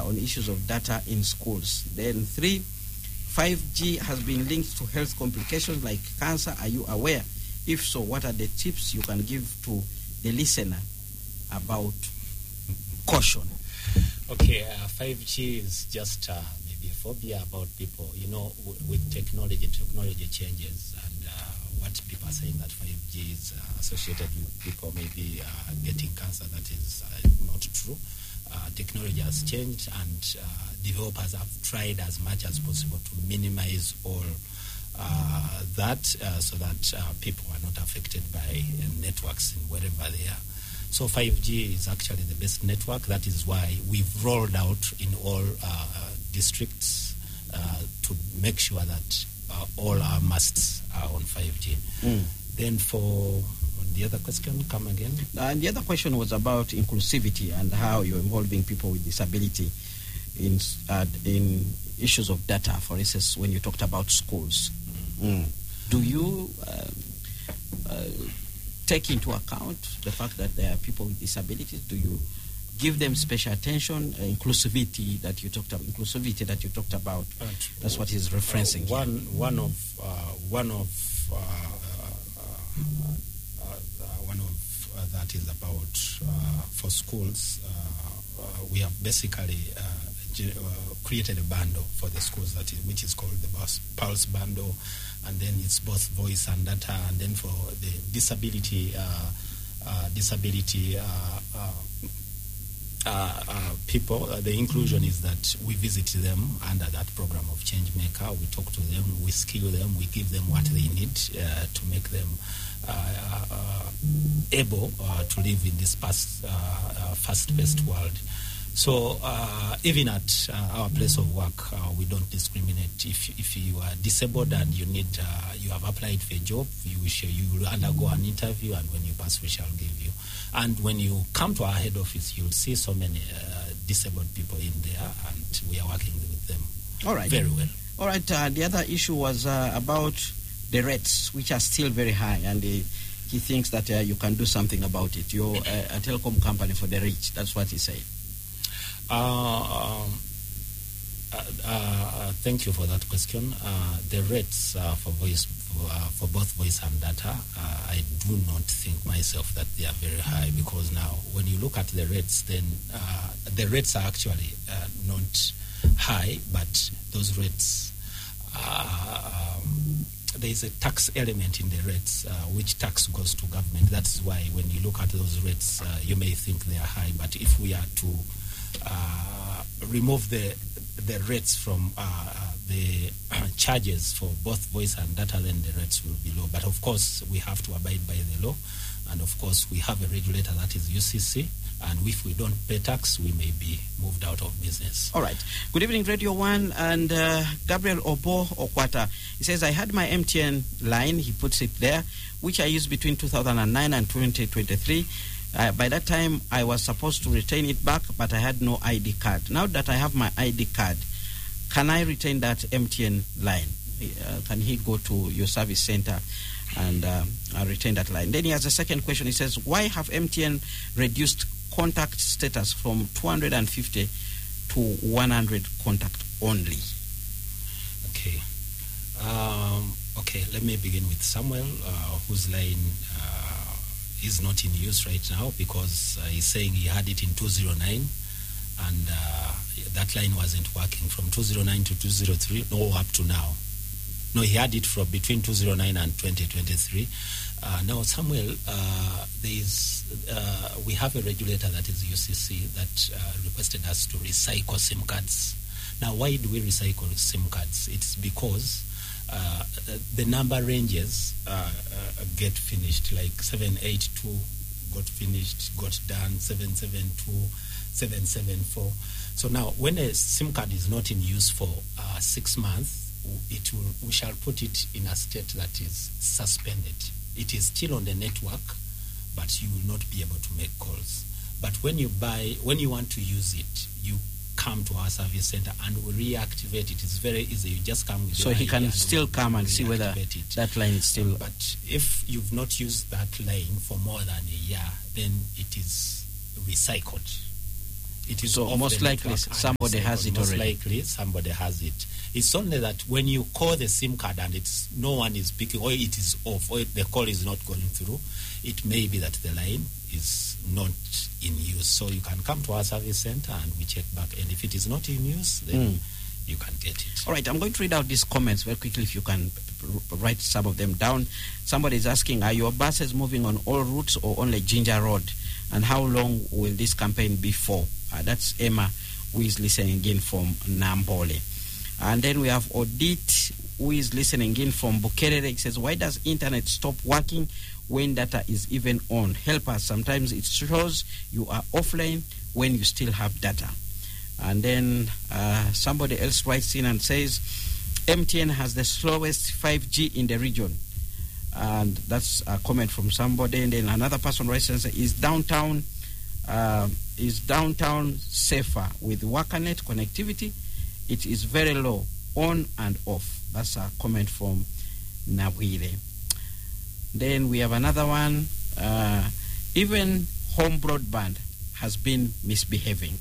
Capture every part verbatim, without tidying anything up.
on issues of data in schools. Then three, five G has been linked to health complications like cancer. Are you aware? If so, what are the tips you can give to the listener about caution? Okay, uh, five G is just uh, maybe a phobia about people. You know, w- with technology, technology changes, and uh, what people are saying that five G is uh, associated with people maybe uh, getting cancer, that is uh, not true. Uh, technology has changed, and uh, developers have tried as much as possible to minimize all uh, that uh, so that uh, people are not affected by uh, networks in wherever they are. So five G is actually the best network. That is why we've rolled out in all uh, districts uh, to make sure that uh, all our masts are on five G. Mm. Then for the other question, come again. And the other question was about inclusivity and how you're involving people with disability in uh, in issues of data. For instance, when you talked about schools, mm. do you uh, uh, take into account the fact that there are people with disabilities? Do you give them special attention? Uh, inclusivity that you talked about. Inclusivity that you talked about. Uh, That's what he's referencing. Uh, one one of uh, one of uh, uh, One of uh, that is about uh, for schools. Uh, uh, we have basically uh, ge- uh, created a bundle for the schools that is, which is called the Bus- Pulse bundle, and then it's both voice and data. And then for the disability, uh, uh, disability uh, uh, uh, uh, people, uh, the inclusion is that we visit them under that program of Changemaker. We talk to them, we skill them, we give them what they need uh, to make them Uh, uh, able uh, to live in this fast, uh, uh, fast-paced world. So uh, even at uh, our place of work, uh, we don't discriminate. If if you are disabled and you need, uh, you have applied for a job, you will share, you will undergo an interview, and when you pass, we shall give you. And when you come to our head office, you'll see so many uh, disabled people in there, and we are working with them. All right, very well. All right. Uh, the other issue was uh, about the rates, which are still very high, and uh, he thinks that uh, you can do something about it. You're uh, a telecom company for the rich. That's what he said. Uh, um, uh, uh, thank you for that question. Uh, the rates uh, for voice, for, uh, for both voice and data, uh, I do not think myself that they are very high, because now when you look at the rates, then uh, the rates are actually uh, not high, but those rates are. Um, There is a tax element in the rates, uh, which tax goes to government. That's why when you look at those rates, uh, you may think they are high. But if we are to uh, remove the the rates from uh, the charges for both voice and data, then the rates will be low. But of course, we have to abide by the law. And of course, we have a regulator, that is U C C. And if we don't pay tax, we may be moved out of business. All right. Good evening, Radio One. And uh, Gabriel Obo Okwata, he says, I had my M T N line, he puts it there, which I used between two thousand nine and twenty twenty-three. Uh, by that time, I was supposed to retain it back, but I had no I D card. Now that I have my I D card, can I retain that M T N line? Uh, can he go to your service center and uh, retain that line? Then he has a second question. He says, why have M T N reduced contact status from two hundred fifty to one hundred contact only? Okay. Um, okay, let me begin with Samuel, uh, whose line uh, is not in use right now, because uh, he's saying he had it in two thousand nine, and uh, that line wasn't working from two thousand nine to two thousand three, no, up to now. No, he had it from between two thousand nine and twenty twenty-three. Uh, now, Samuel, uh, there is, uh, we have a regulator, that is U C C, that uh, requested us to recycle SIM cards. Now, why do we recycle SIM cards? It's because uh, the number ranges uh, uh, get finished, like seven eight two got finished, got done, seven seven two, seven seven four. So now, when a SIM card is not in use for uh, six months, it will, we shall put it in a state that is suspended. It is still on the network, but you will not be able to make calls. But when you buy, when you want to use it, you come to our service center and we reactivate it. It's very easy. You just come with so your he I D can and still come and see whether it. that line is still. But if you've not used that line for more than a year, then it is recycled. It is So off most the likely network somebody undisabled. has it most already. likely somebody has it. It's only that when you call the SIM card and it's no one is picking, or it is off, or the call is not going through, it may be that the line is not in use. So you can come to our service center and we check back. And if it is not in use, then Mm. you can get it. All right, I'm going to read out these comments very quickly if you can r- write some of them down. Somebody is asking, are your buses moving on all routes or only Ginger Road? And how long will this campaign be for? Uh, that's Emma, who is listening again from Nambole. And then we have Odit, who is listening in from Bukerere. He says, why does internet stop working when data is even on? Help us. Sometimes it shows you are offline when you still have data. And then uh, somebody else writes in and says, M T N has the slowest five G in the region. And that's a comment from somebody. And then another person writes and says, is downtown uh, is downtown safer with WakaNet connectivity? It is very low, on and off. That's a comment from Nawire. Then we have another one. Uh, even home broadband has been misbehaving.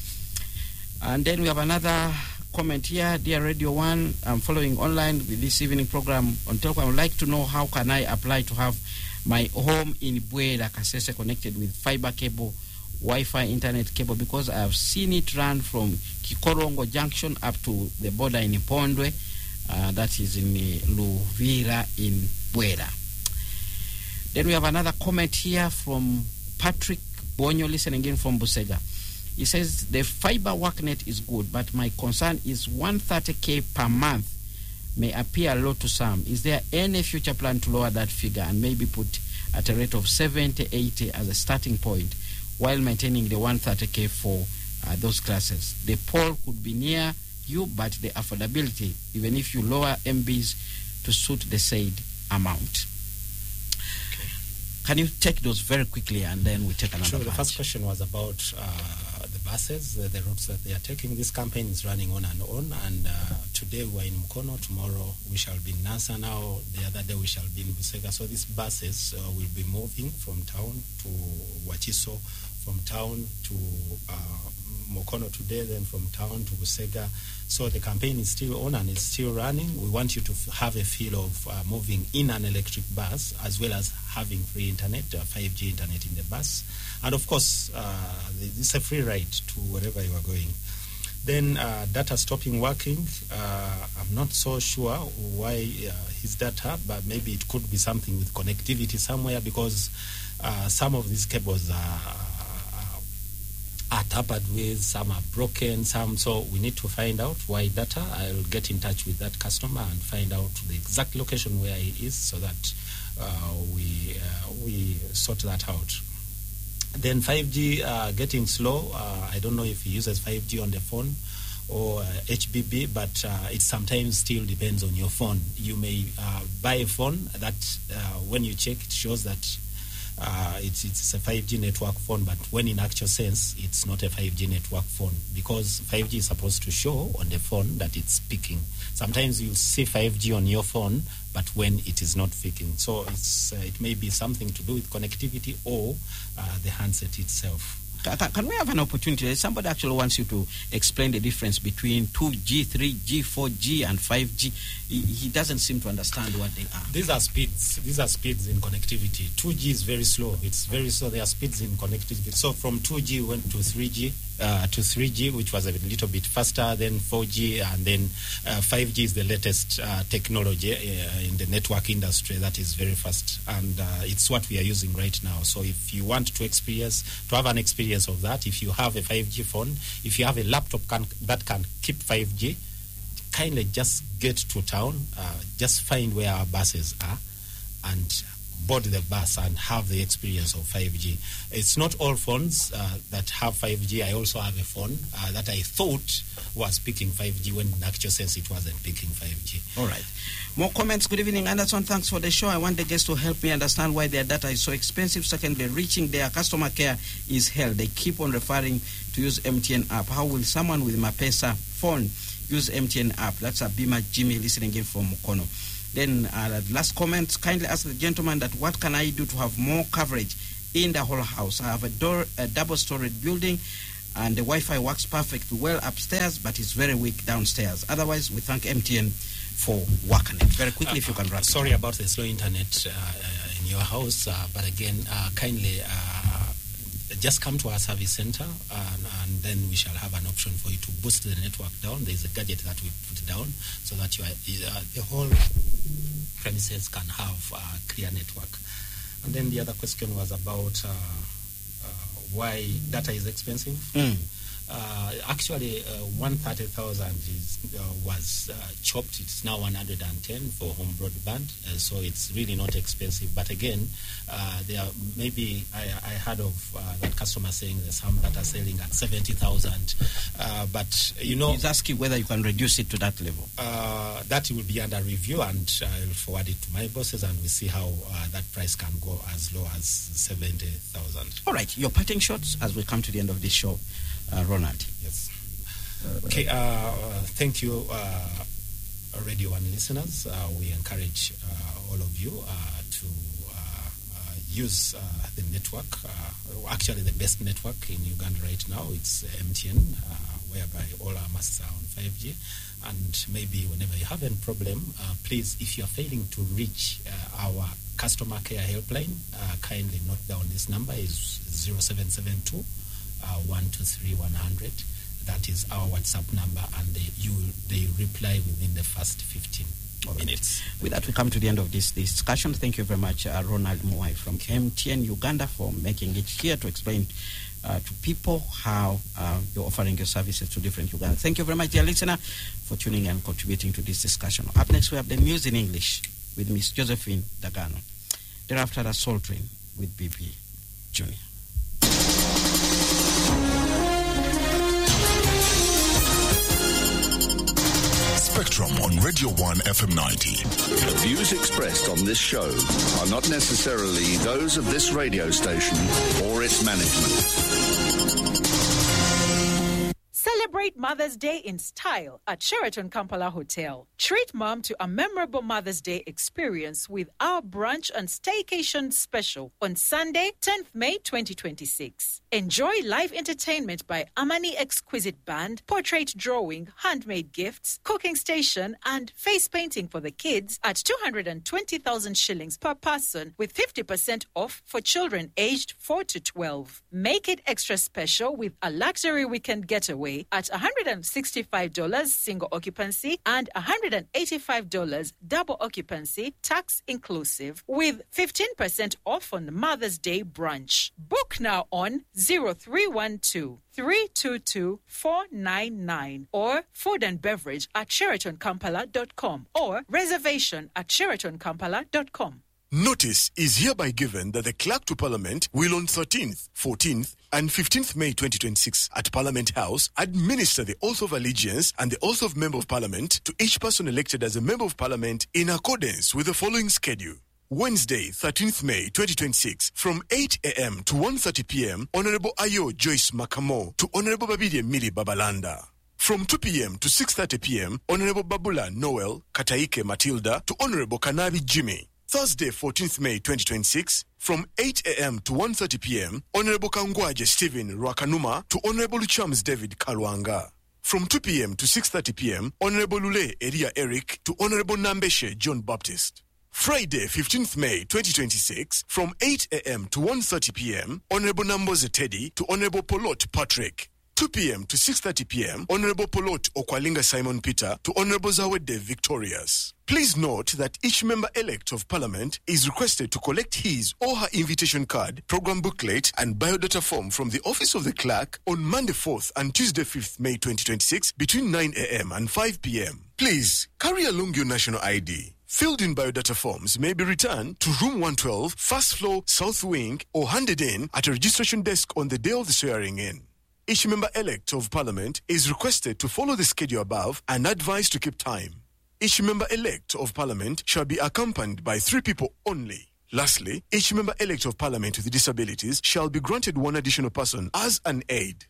And then we have another comment here. Dear Radio One, I'm following online with this evening program on Telco. I would like to know how can I apply to have my home in Bwera Kasese connected with fiber cable, Wi-Fi internet cable, because I have seen it run from Kikorongo Junction up to the border in Pondwe. Uh, that is in uh, Luvira in Bwera. Then we have another comment here from Patrick Bonyo, listening in from Busega. He says, the fiber WakaNet is good, but my concern is one hundred thirty K per month may appear low to some. Is there any future plan to lower that figure and maybe put at a rate of seventy, eighty as a starting point while maintaining the one hundred thirty K for uh, those classes? The pole could be near you, but the affordability, even if you lower M Bs to suit the said amount. Okay. Can you take those very quickly and then we take another Sure. batch? The first question was about uh, the buses, uh, the routes that they are taking. This campaign is running on and on, and uh, today we are in Mukono, tomorrow we shall be in Nasa, now the other day we shall be in Busega. So these buses uh, will be moving from town to Wachiso, from town to uh, Mukono today, then from town to Busega. So the campaign is still on and it's still running. We want you to f- have a feel of uh, moving in an electric bus, as well as having free internet, uh, five G internet in the bus. And of course, uh, it's a free ride to wherever you are going. Then uh, data stopping working. Uh, I'm not so sure why uh, his data, but maybe it could be something with connectivity somewhere, because uh, some of these cables are are tampered with, some are broken, some, so we need to find out why data. I'll get in touch with that customer and find out the exact location where he is, so that uh, we uh, we sort that out. Then five G uh, getting slow. Uh, I don't know if he uses five G on the phone or uh, H B B, but uh, it sometimes still depends on your phone. You may uh, buy a phone that uh, when you check, it shows that Uh, it's, it's a five G network phone, but when in actual sense, it's not a five G network phone, because five G is supposed to show on the phone that it's speaking. Sometimes you see five G on your phone, but when it is not speaking. So it's, uh, it may be something to do with connectivity or uh, the handset itself. Can, can we have an opportunity? Somebody actually wants you to explain the difference between two G, three G, four G, and five G. He, he doesn't seem to understand what they are. These are speeds. These are speeds in connectivity. two G is very slow. It's very slow. There are speeds in connectivity. So from two G we went to three G, uh, to three G, which was a little bit faster, then four G, and then uh, five G is the latest uh, technology uh, in the network industry that is very fast. And uh, it's what we are using right now. So if you want to experience, to have an experience of that, if you have a five G phone, if you have a laptop can, that can keep five G, kindly just get to town, uh, just find where our buses are and board the bus and have the experience of five G. It's not all phones uh, that have five G. I also have a phone uh, that I thought was picking five G when in actual sense it wasn't picking five G. All right. More comments. Good evening, Anderson. Thanks for the show. I want the guests to help me understand why their data is so expensive. Secondly, reaching their customer care is hell. They keep on referring to use M T N app. How will someone with Mapesa phone use M T N app? That's a Bima Jimmy listening in from Mukono. Then uh, last comment, kindly ask the gentleman that what can I do to have more coverage in the whole house? I have a, door, a double-storied building and the Wi-Fi works perfectly well upstairs, but it's very weak downstairs. Otherwise, we thank M T N for working it. Very quickly, uh, if you can wrap Sorry it about the slow internet uh, uh, in your house, uh, but again, uh, kindly uh, just come to our service center, uh, and then we shall have an option for you to boost the network down. There is a gadget that we put down so that you are, uh, the whole premises can have a uh, clear network. And then the other question was about uh, uh, why data is expensive. Mm. Uh, actually, uh, one hundred thirty thousand is, uh, was uh, chopped. It's now one hundred ten for home broadband, uh, so it's really not expensive. But again, uh, there are maybe I, I heard of uh, that customer saying there's some that are selling at seventy thousand. Uh, but you know, he's asking whether you can reduce it to that level. Uh, that will be under review, and I'll forward it to my bosses, and we see how uh, that price can go as low as seventy thousand. All right, your parting shots as we come to the end of this show. Uh, Ronald. Yes. Okay, uh, thank you, uh, Radio One listeners. Uh, we encourage uh, all of you uh, to uh, uh, use uh, the network. Uh, actually, the best network in Uganda right now, it's M T N, uh, whereby all our masts are on five G. And maybe whenever you have any problem, uh, please, if you are failing to reach uh, our customer care helpline, uh, kindly note down this number is zero seven seven two. Uh, one two three one hundred. That is our WhatsApp number, and they you they reply within the first fifteen right. minutes. With that, we come to the end of this discussion. Thank you very much, uh, Ronald Mwai from M T N Uganda, for making it clear to explain uh, to people how uh, you're offering your services to different Ugandans. Thank you very much, dear listener, for tuning and contributing to this discussion. Up next, we have the news in English with Miss Josephine Dagano. Thereafter, a Soul Train with B B Junior Spectrum on Radio one F M ninety. The views expressed on this show are not necessarily those of this radio station or its management. Celebrate Mother's Day in style at Sheraton Kampala Hotel. Treat mom to a memorable Mother's Day experience with our brunch and staycation special on Sunday, tenth May twenty twenty-six. Enjoy live entertainment by Amani Exquisite Band, portrait drawing, handmade gifts, cooking station, and face painting for the kids at two hundred twenty thousand shillings per person with fifty percent off for children aged four to twelve. Make it extra special with a luxury weekend getaway at one hundred sixty-five dollars single occupancy and one hundred eighty-five dollars double occupancy, tax inclusive, with fifteen percent off on Mother's Day brunch. Book now on zero three one two, three two two, four nine nine or food and beverage at sheraton kampala dot com or reservation at sheraton kampala dot com. Notice is hereby given that the Clerk to Parliament will on thirteenth, fourteenth and fifteenth May twenty twenty-six at Parliament House administer the oath of allegiance and the oath of Member of Parliament to each person elected as a Member of Parliament in accordance with the following schedule. Wednesday, thirteenth May twenty twenty-six, from eight a.m. to one thirty p.m, Honorable Ayo Joyce Makamo to Honorable Babide Mili Babalanda. From two p.m. to six thirty p.m, Honorable Babula Noel Kataike Matilda to Honorable Kanabi Jimmy. Thursday, fourteenth May twenty twenty-six, from eight a.m. to one thirty p.m, Honorable Kangwaje Stephen Rwakanuma to Honorable Chams David Kalwanga. From two p.m. to six thirty p.m, Honorable Lule Eria Eric to Honorable Nambeshe John Baptist. Friday, fifteenth May twenty twenty-six, from eight a.m. to one thirty p.m, Honorable Namboze Teddy to Honorable Polot Patrick. two p.m. to six thirty p.m, Honorable Polot Okwalinga Simon Peter to Honorable Zawede Victorious. Please note that each member-elect of Parliament is requested to collect his or her invitation card, program booklet, and biodata form from the Office of the Clerk on Monday fourth and Tuesday fifth May twenty twenty-six between nine a.m. and five p.m. Please carry along your national I D. Filled-in biodata forms may be returned to Room one twelve, First Floor, South Wing, or handed in at a registration desk on the day of the swearing-in. Each member-elect of Parliament is requested to follow the schedule above and advised to keep time. Each member-elect of Parliament shall be accompanied by three people only. Lastly, each member-elect of Parliament with disabilities shall be granted one additional person as an aide.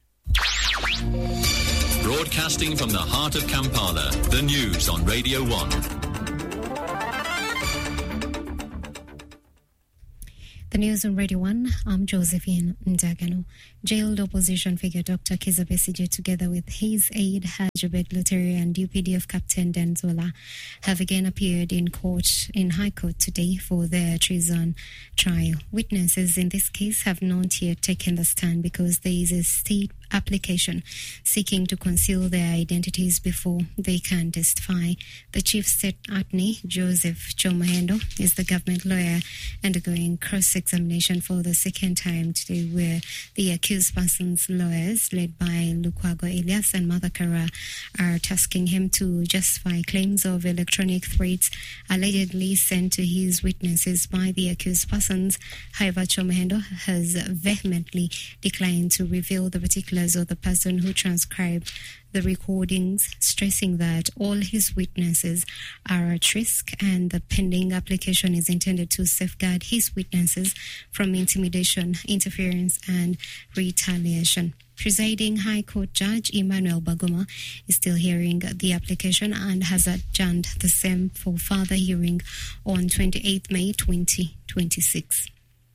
Broadcasting from the heart of Kampala, the news on Radio one. The news on Radio one, I'm Josephine Ndagano. Jailed opposition figure Doctor Kizza Besigye, together with his aide Hajibet Luteri and U P D F Captain Denzola, have again appeared in court, in High Court today for their treason trial. Witnesses in this case have not yet taken the stand because there is a state application seeking to conceal their identities before they can testify. The Chief State Attorney, Joseph Chomahendo, is the government lawyer undergoing cross-examination for the second time today, where the accused person's lawyers, led by Lukwago Elias and Martha Kara, are tasking him to justify claims of electronic threats allegedly sent to his witnesses by the accused persons. However, Chomahendo has vehemently declined to reveal the particulars of the person who transcribed the recordings, stressing that all his witnesses are at risk and the pending application is intended to safeguard his witnesses from intimidation, interference, and retaliation. Presiding High Court Judge Emmanuel Baguma is still hearing the application and has adjourned the same for further hearing on twenty-eighth May twenty twenty-six.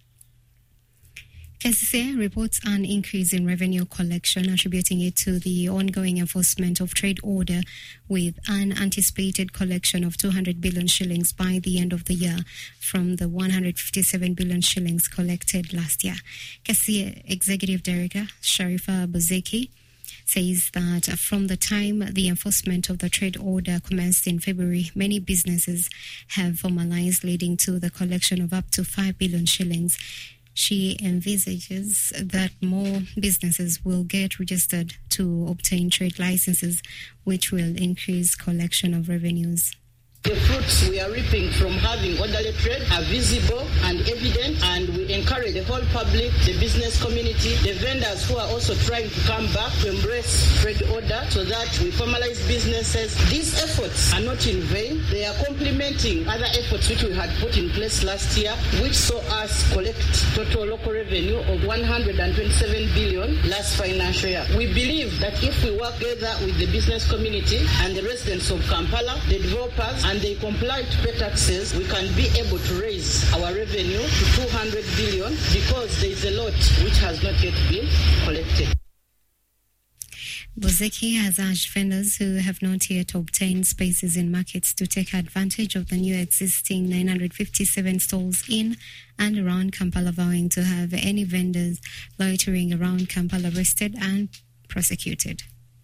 K C C A reports an increase in revenue collection, attributing it to the ongoing enforcement of trade order, with an anticipated collection of two hundred billion shillings by the end of the year from the one hundred fifty-seven billion shillings collected last year. K C C A Executive Director Sharifa Bozeki says that from the time the enforcement of the trade order commenced in February, many businesses have formalized, leading to the collection of up to five billion shillings. She envisages that more businesses will get registered to obtain trade licenses, which will increase collection of revenues. The fruits we are reaping from having orderly trade are visible and evident, and we encourage the whole public, the business community, the vendors who are also trying to come back to embrace trade order so that we formalize businesses. These efforts are not in vain. They are complementing other efforts which we had put in place last year, which saw us collect total local revenue of one hundred twenty-seven billion last financial year. We believe that if we work together with the business community and the residents of Kampala, the developers, and they comply to pay taxes, we can be able to raise our revenue to two hundred billion, because there is a lot which has not yet been collected. Bozeki has urged vendors who have not yet obtained spaces in markets to take advantage of the new existing nine hundred fifty-seven stalls in and around Kampala, vowing to have any vendors loitering around Kampala arrested and prosecuted.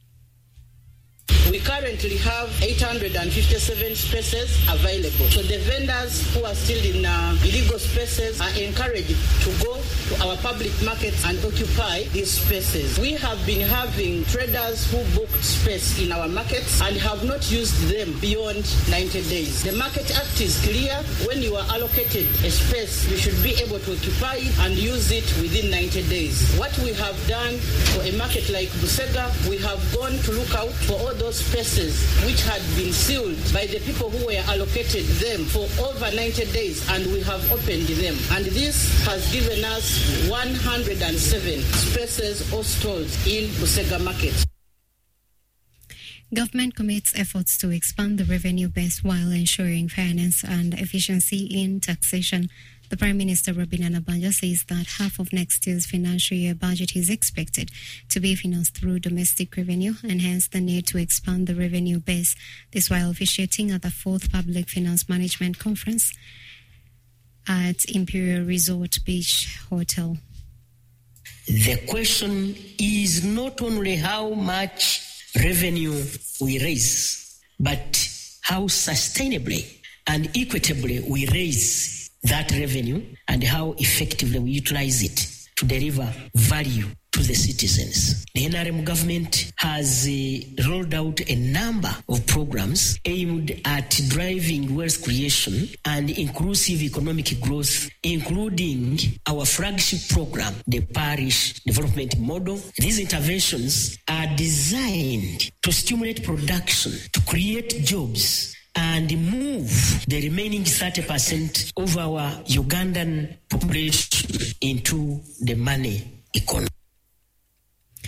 We currently have eight hundred fifty-seven spaces available. So the vendors who are still in uh, illegal spaces are encouraged to go to our public markets and occupy these spaces. We have been having traders who booked space in our markets and have not used them beyond ninety days. The Market Act is clear. When you are allocated a space, you should be able to occupy it and use it within ninety days. What we have done for a market like Busega, we have gone to look out for all those spaces which had been sealed by the people who were allocated them for over ninety days, and we have opened them. And this has given us one hundred seven spaces or stalls in Busega Market. Government commits efforts to expand the revenue base while ensuring fairness and efficiency in taxation. The Prime Minister, Robina Nabanja, says that half of next year's financial year budget is expected to be financed through domestic revenue, and hence the need to expand the revenue base. This while officiating at the fourth Public Finance Management Conference at Imperial Resort Beach Hotel. The question is not only how much revenue we raise, but how sustainably and equitably we raise that revenue and how effectively we utilize it to deliver value to the citizens. The N R M government has uh, rolled out a number of programs aimed at driving wealth creation and inclusive economic growth, including our flagship program, the Parish Development Model. These interventions are designed to stimulate production, to create jobs, and move the remaining thirty percent of our Ugandan population into the money economy.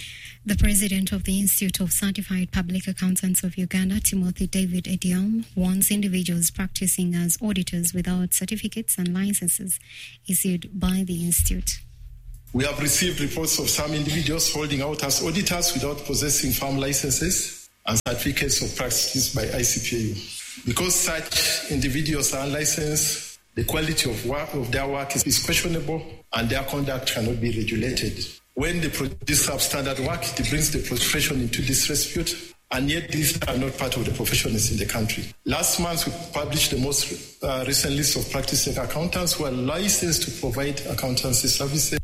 The president of the Institute of Certified Public Accountants of Uganda, Timothy David Ediom, warns individuals practicing as auditors without certificates and licenses issued by the institute. We have received reports of some individuals holding out as auditors without possessing firm licenses and certificates of practice by I C P A U. Because such individuals are unlicensed, the quality of work of their work is questionable and their conduct cannot be regulated. When they produce substandard work, it brings the profession into disrepute, and yet these are not part of the professionals in the country. Last month, we published the most uh, recent list of practicing accountants who are licensed to provide accountancy services.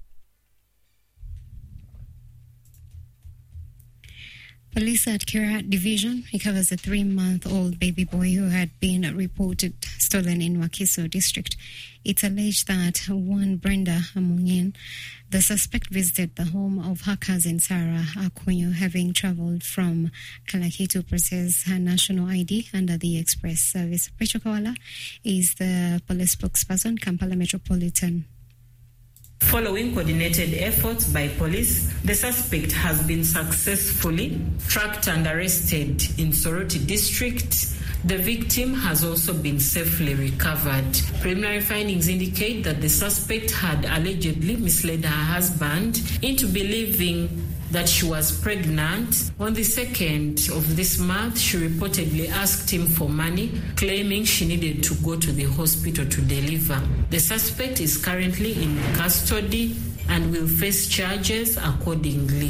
Police at Kirat Division recovers a three-month-old baby boy who had been reported stolen in Wakiso district. It's alleged that one Brenda Amungin, the suspect, visited the home of her cousin Sarah Akunyo, having travelled from Kalaki to process her national I D under the express service. Rachel Kawala is the police spokesperson, Kampala Metropolitan. Following coordinated efforts by police, the suspect has been successfully tracked and arrested in Soroti district. The victim has also been safely recovered. Preliminary findings indicate that the suspect had allegedly misled her husband into believing that she was pregnant. On the second of this month, she reportedly asked him for money, claiming she needed to go to the hospital to deliver. The suspect is currently in custody and will face charges accordingly.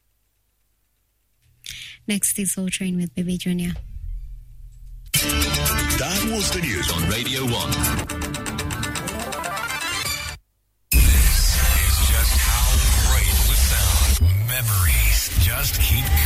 Next is Soul Train with Baby Junior. That was the news on Radio one. Memories just keep